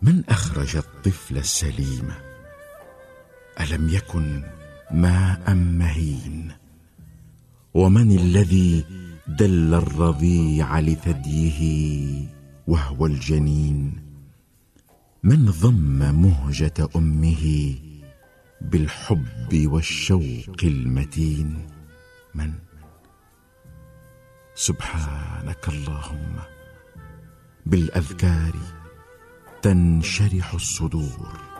من أخرج الطفل السليم؟ ألم يكن ماء مهين؟ ومن الذي دل الرضيع لثديه وهو الجنين؟ من ضم مهجة أمه بالحب والشوق المتين؟ من؟ سبحانك اللهم، بالأذكار تنشرح الصدور.